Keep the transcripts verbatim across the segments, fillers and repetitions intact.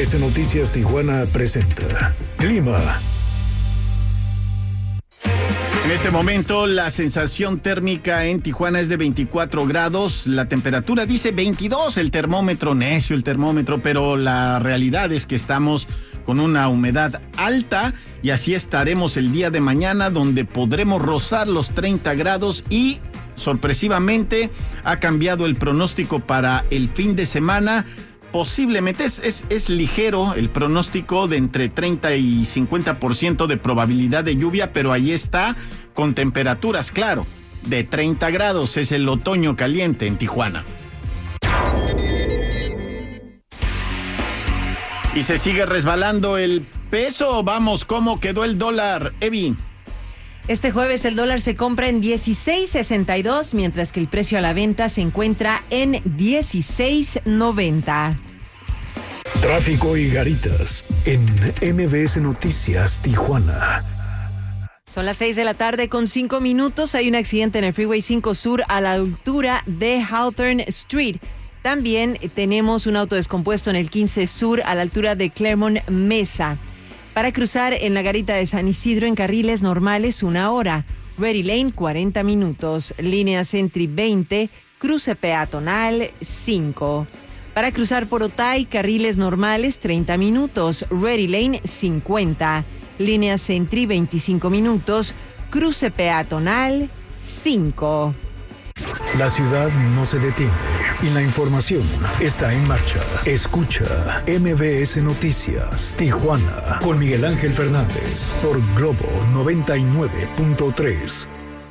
M V S Noticias Tijuana presenta Clima. En este momento la sensación térmica en Tijuana es de veinticuatro grados, la temperatura dice veintidós, el termómetro, necio el termómetro, pero la realidad es que estamos con una humedad alta y así estaremos el día de mañana, donde podremos rozar los treinta grados y sorpresivamente ha cambiado el pronóstico para el fin de semana. Posiblemente es, es, es ligero el pronóstico de entre treinta y cincuenta por ciento de probabilidad de lluvia, pero ahí está con temperaturas, claro, de treinta grados. Es el otoño caliente en Tijuana. Y se sigue resbalando el peso. Vamos, ¿cómo quedó el dólar, Evi? Este jueves el dólar se compra en dieciséis sesenta y dos, mientras que el precio a la venta se encuentra en dieciséis noventa. Tráfico y garitas en M V S Noticias Tijuana. Son las seis de la tarde con cinco minutos. Hay un accidente en el Freeway cinco Sur a la altura de Hawthorne Street. También tenemos un auto descompuesto en el quince Sur a la altura de Claremont Mesa. Para cruzar en la garita de San Isidro en carriles normales, una hora. Ready Lane, cuarenta minutos. Línea Sentry veinte, cruce peatonal cinco. Para cruzar por Otay, carriles normales, treinta minutos. Ready Lane cincuenta. Línea Sentry veinticinco minutos. Cruce peatonal cinco. La ciudad no se detiene y la información está en marcha. Escucha M V S Noticias Tijuana con Miguel Ángel Fernández por Globo noventa y nueve punto tres.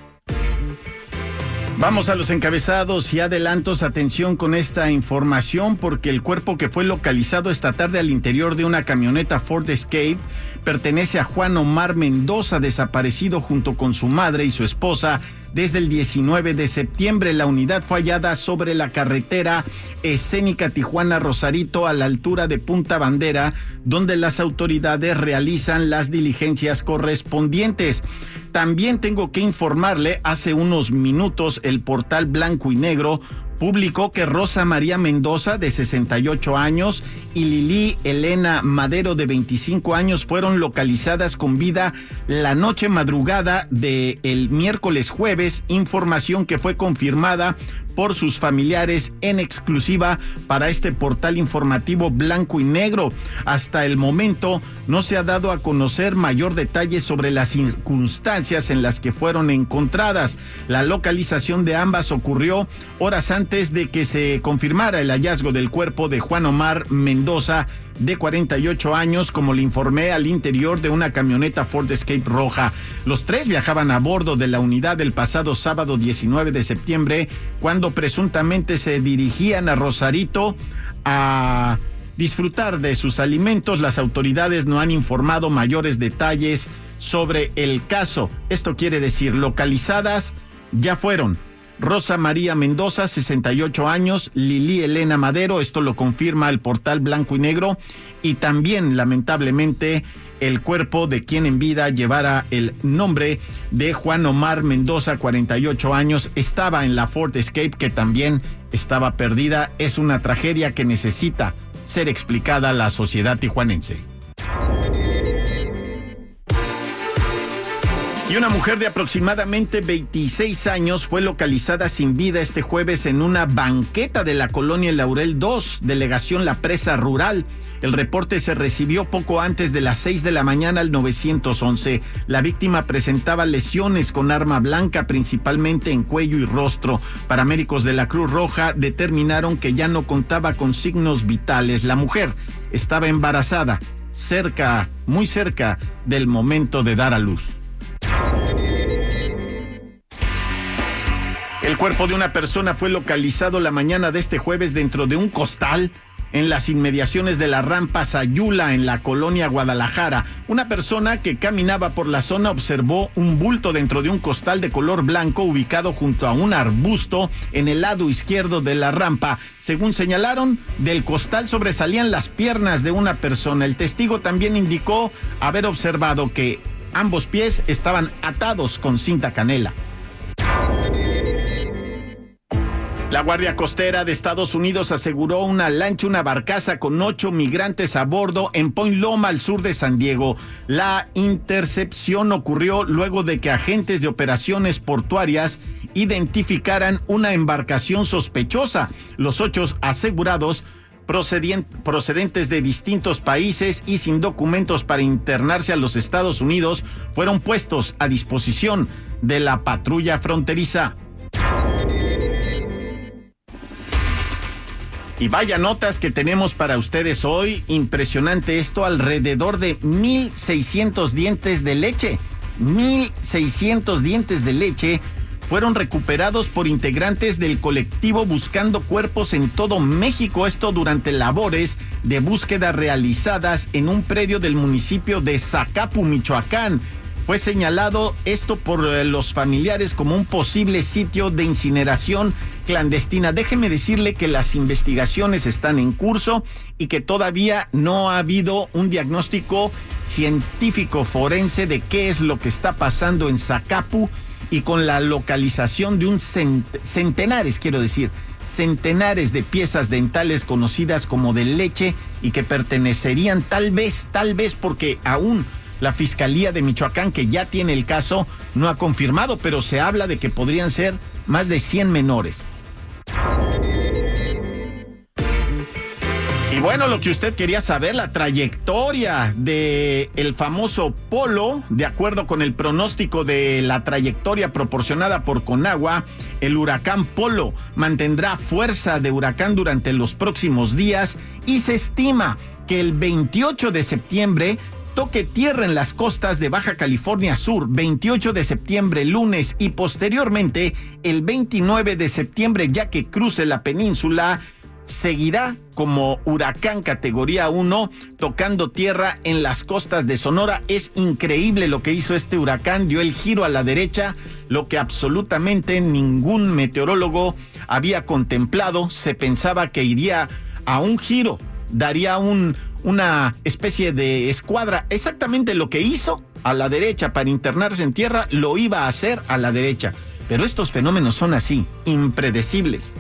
Vamos a los encabezados y adelantos. Atención con esta información, porque el cuerpo que fue localizado esta tarde al interior de una camioneta Ford Escape pertenece a Juan Omar Mendoza, desaparecido junto con su madre y su esposa desde el diecinueve de septiembre. La unidad fue hallada sobre la carretera escénica Tijuana-Rosarito a la altura de Punta Bandera, donde las autoridades realizan las diligencias correspondientes. También tengo que informarle, hace unos minutos el portal Blanco y Negro publicó que Rosa María Mendoza, de sesenta y ocho años, y Lili Elena Madero, de veinticinco años, fueron localizadas con vida la noche madrugada de el miércoles jueves, información que fue confirmada por sus familiares en exclusiva para este portal informativo Blanco y Negro. Hasta el momento no se ha dado a conocer mayor detalle sobre las circunstancias en las que fueron encontradas. La localización de ambas ocurrió horas antes de que se confirmara el hallazgo del cuerpo de Juan Omar Mendoza, de cuarenta y ocho años, como le informé, al interior de una camioneta Ford Escape roja. Los tres viajaban a bordo de la unidad el pasado sábado diecinueve de septiembre, cuando presuntamente se dirigían a Rosarito a disfrutar de sus alimentos. Las autoridades no han informado mayores detalles sobre el caso. Esto quiere decir, localizadas ya fueron Rosa María Mendoza, sesenta y ocho años, Lili Elena Madero, esto lo confirma el portal Blanco y Negro, y también, lamentablemente, el cuerpo de quien en vida llevara el nombre de Juan Omar Mendoza, cuarenta y ocho años, estaba en la Ford Escape, que también estaba perdida. Es una tragedia que necesita ser explicada a la sociedad tijuanense. Y una mujer de aproximadamente veintiséis años fue localizada sin vida este jueves en una banqueta de la colonia Laurel dos, delegación La Presa Rural. El reporte se recibió poco antes de las seis de la mañana al nueve once. La víctima presentaba lesiones con arma blanca, principalmente en cuello y rostro. Paramédicos de la Cruz Roja determinaron que ya no contaba con signos vitales. La mujer estaba embarazada, cerca, muy cerca del momento de dar a luz. El cuerpo de una persona fue localizado la mañana de este jueves dentro de un costal en las inmediaciones de la rampa Sayula, en la colonia Guadalajara. Una persona que caminaba por la zona observó un bulto dentro de un costal de color blanco ubicado junto a un arbusto en el lado izquierdo de la rampa. Según señalaron, del costal sobresalían las piernas de una persona. El testigo también indicó haber observado que ambos pies estaban atados con cinta canela. La Guardia Costera de Estados Unidos aseguró una lancha, una barcaza con ocho migrantes a bordo en Point Loma, al sur de San Diego. La intercepción ocurrió luego de que agentes de operaciones portuarias identificaran una embarcación sospechosa. Los ocho asegurados, procedentes de distintos países y sin documentos para internarse a los Estados Unidos, fueron puestos a disposición de la patrulla fronteriza. Y vaya notas que tenemos para ustedes hoy. Impresionante esto, alrededor de mil seiscientos dientes de leche. mil seiscientos dientes de leche fueron recuperados por integrantes del colectivo Buscando Cuerpos en todo México. Esto durante labores de búsqueda realizadas en un predio del municipio de Zacapu, Michoacán. Fue señalado esto por los familiares como un posible sitio de incineración clandestina. Déjeme decirle que las investigaciones están en curso y que todavía no ha habido un diagnóstico científico forense de qué es lo que está pasando en Zacapu, y con la localización de un cent- centenares, quiero decir, centenares de piezas dentales conocidas como de leche y que pertenecerían tal vez, tal vez porque aún la Fiscalía de Michoacán, que ya tiene el caso, no ha confirmado, pero se habla de que podrían ser más de cien menores. Y bueno, lo que usted quería saber, la trayectoria de el famoso Polo, de acuerdo con el pronóstico de la trayectoria proporcionada por Conagua, el huracán Polo mantendrá fuerza de huracán durante los próximos días y se estima que el veintiocho de septiembre toque tierra en las costas de Baja California Sur, veintiocho de septiembre, lunes, y posteriormente el veintinueve de septiembre, ya que cruce la península, seguirá como huracán categoría uno, tocando tierra en las costas de Sonora. Es increíble lo que hizo este huracán, dio el giro a la derecha, lo que absolutamente ningún meteorólogo había contemplado. Se pensaba que iría a un giro, daría un, una especie de escuadra. Exactamente lo que hizo a la derecha para internarse en tierra, lo iba a hacer a la derecha. Pero estos fenómenos son así, impredecibles.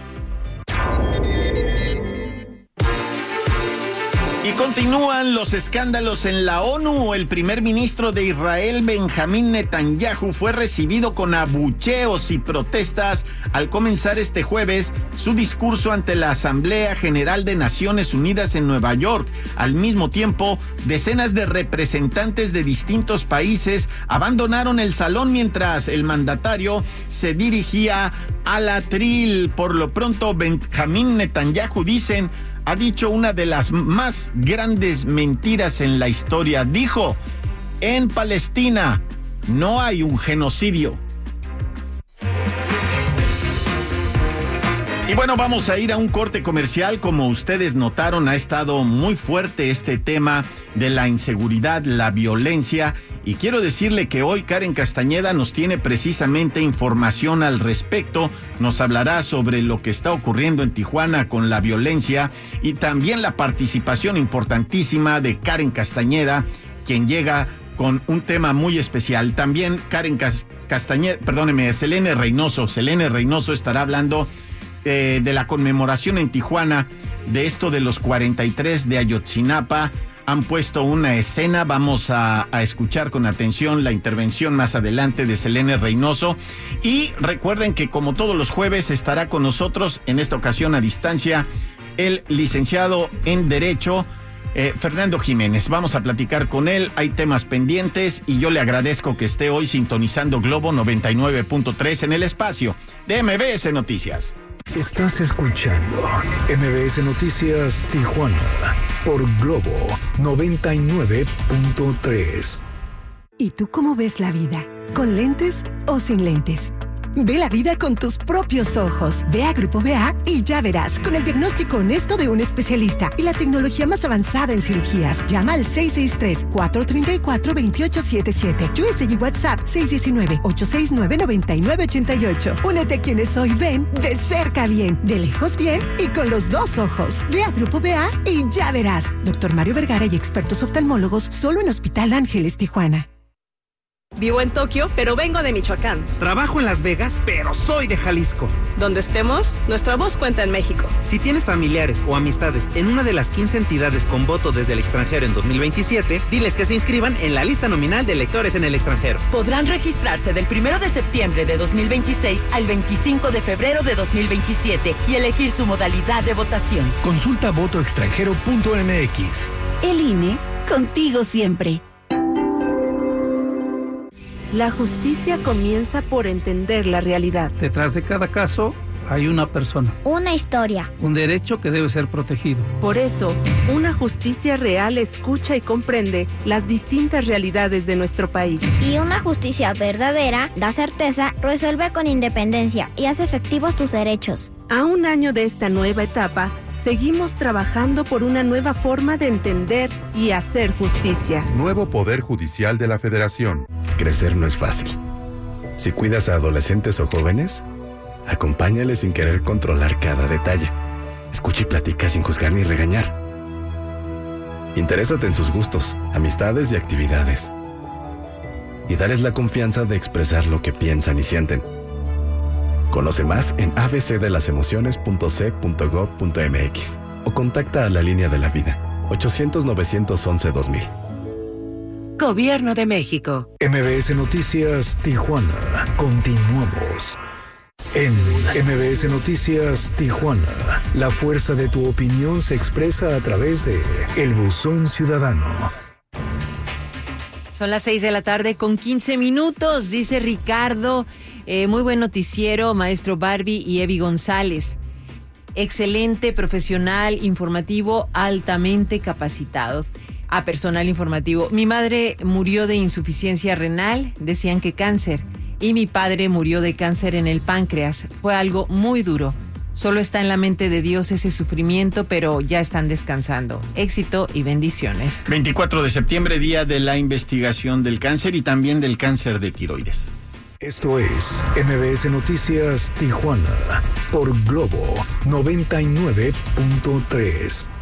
Y continúan los escándalos en la ONU. El primer ministro de Israel, Benjamín Netanyahu, fue recibido con abucheos y protestas al comenzar este jueves su discurso ante la Asamblea General de Naciones Unidas en Nueva York. Al mismo tiempo, decenas de representantes de distintos países abandonaron el salón mientras el mandatario se dirigía al atril. Por lo pronto, Benjamín Netanyahu, dicen, ha dicho una de las más grandes mentiras en la historia. Dijo, en Palestina no hay un genocidio. Y bueno, vamos a ir a un corte comercial. Como ustedes notaron, ha estado muy fuerte este tema de la inseguridad, la violencia. Y quiero decirle que hoy Karen Castañeda nos tiene precisamente información al respecto. Nos hablará sobre lo que está ocurriendo en Tijuana con la violencia y también la participación importantísima de Karen Castañeda, quien llega con un tema muy especial. También Karen Cas- Castañeda, perdóneme, Selene Reynoso. Selene Reynoso estará hablando eh, de la conmemoración en Tijuana de esto de los cuarenta y tres de Ayotzinapa. Han puesto una escena, vamos a, a escuchar con atención la intervención más adelante de Selene Reynoso. Y recuerden que como todos los jueves estará con nosotros, en esta ocasión a distancia, el licenciado en Derecho, eh, Fernando Jiménez. Vamos a platicar con él, hay temas pendientes y yo le agradezco que esté hoy sintonizando Globo noventa y nueve punto tres en el espacio de M B S Noticias. Estás escuchando M B S Noticias Tijuana por Globo noventa y nueve punto tres. ¿Y tú cómo ves la vida? ¿Con lentes o sin lentes? Ve la vida con tus propios ojos. Ve a Grupo B A y ya verás, con el diagnóstico honesto de un especialista y la tecnología más avanzada en cirugías. Llama al seis seis tres, cuatro tres cuatro, dos ocho siete siete. U S y WhatsApp seis uno nueve, ocho seis nueve, nueve nueve ocho ocho. Únete a quienes hoy ven de cerca bien, de lejos bien y con los dos ojos. Ve a Grupo B A y ya verás. Doctor Mario Vergara y expertos oftalmólogos solo en Hospital Ángeles, Tijuana. Vivo en Tokio, pero vengo de Michoacán. Trabajo en Las Vegas, pero soy de Jalisco. Donde estemos, nuestra voz cuenta en México. Si tienes familiares o amistades en una de las quince entidades con voto desde el extranjero en dos mil veintisiete, diles que se inscriban en la lista nominal de electores en el extranjero. Podrán registrarse del primero de septiembre de dos mil veintiséis al veinticinco de febrero de dos mil veintisiete y elegir su modalidad de votación. Consulta voto extranjero punto m x. El I N E, contigo siempre. La justicia comienza por entender la realidad. Detrás de cada caso hay una persona. Una historia. Un derecho que debe ser protegido. Por eso, una justicia real escucha y comprende las distintas realidades de nuestro país. Y una justicia verdadera da certeza, resuelve con independencia y hace efectivos tus derechos. A un año de esta nueva etapa, seguimos trabajando por una nueva forma de entender y hacer justicia. Nuevo Poder Judicial de la Federación. Crecer no es fácil. Si cuidas a adolescentes o jóvenes, acompáñales sin querer controlar cada detalle. Escucha y platica sin juzgar ni regañar. Interésate en sus gustos, amistades y actividades. Y dales la confianza de expresar lo que piensan y sienten. Conoce más en a b c de las emociones punto c punto gov punto m x o contacta a la Línea de la Vida ochocientos, novecientos once, dos mil. Gobierno de México. M B S Noticias Tijuana. Continuamos. En M B S Noticias Tijuana, la fuerza de tu opinión se expresa a través de El Buzón Ciudadano. Son las seis de la tarde con quince minutos, dice Ricardo. Eh, muy buen noticiero, maestro Barbie y Evi González. Excelente, profesional, informativo, altamente capacitado. A personal informativo. Mi madre murió de insuficiencia renal, decían que cáncer. Y mi padre murió de cáncer en el páncreas. Fue algo muy duro. Solo está en la mente de Dios ese sufrimiento, pero ya están descansando. Éxito y bendiciones. veinticuatro de septiembre, día de la investigación del cáncer y también del cáncer de tiroides. Esto es M B S Noticias Tijuana por Globo noventa y nueve punto tres.